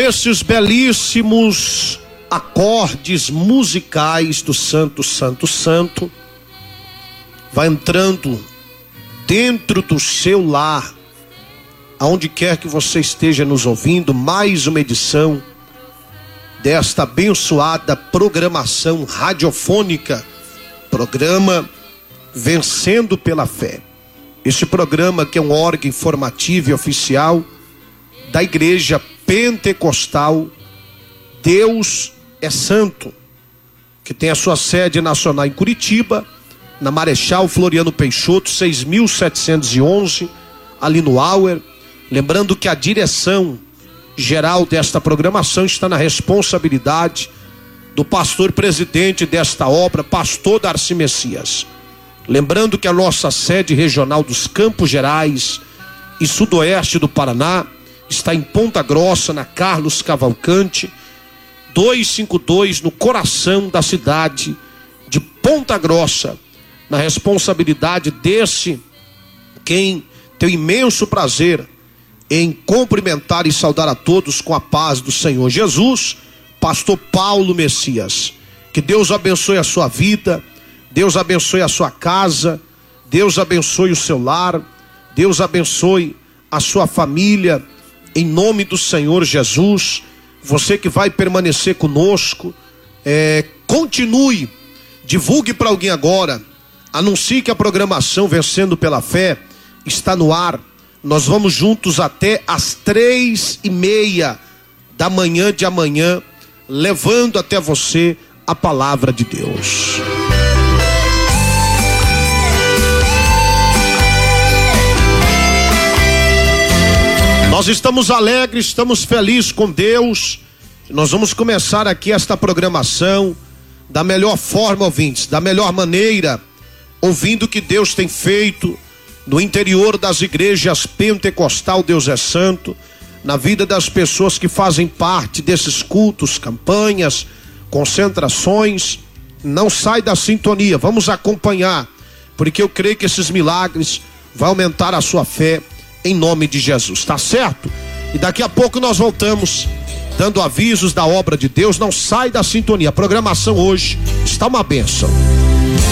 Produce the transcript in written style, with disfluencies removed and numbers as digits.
esses belíssimos acordes musicais do Santo, Santo, Santo, vai entrando dentro do seu lar, aonde quer que você esteja nos ouvindo, mais uma edição desta abençoada programação radiofônica, programa Vencendo pela Fé. Este programa que é um órgão informativo e oficial da Igreja Pentecostal Deus é Santo, que tem a sua sede nacional em Curitiba, na Marechal Floriano Peixoto, 6.711, ali no Auer. Lembrando que a direção geral desta programação está na responsabilidade do pastor presidente desta obra, pastor Darcy Messias. Lembrando que a nossa sede regional dos Campos Gerais e Sudoeste do Paraná está em Ponta Grossa, na Carlos Cavalcante, 252, no coração da cidade de Ponta Grossa, na responsabilidade desse, quem tem o imenso prazer em cumprimentar e saudar a todos com a paz do Senhor Jesus, pastor Paulo Messias. Que Deus abençoe a sua vida, Deus abençoe a sua casa, Deus abençoe o seu lar, Deus abençoe a sua família, em nome do Senhor Jesus. Você que vai permanecer conosco, continue, divulgue para alguém agora, anuncie que a programação Vencendo pela Fé está no ar. Nós vamos juntos até às 3:30 da manhã de amanhã, levando até você a palavra de Deus. Nós estamos alegres, estamos felizes com Deus. Nós vamos começar aqui esta programação da melhor forma, ouvintes, da melhor maneira, ouvindo o que Deus tem feito no interior das igrejas pentecostal Deus é Santo, na vida das pessoas que fazem parte desses cultos, campanhas, concentrações. Não sai da sintonia, vamos acompanhar, porque eu creio que esses milagres vão aumentar a sua fé, em nome de Jesus, tá certo? E daqui a pouco nós voltamos dando avisos da obra de Deus. Não sai da sintonia, a programação hoje está uma bênção.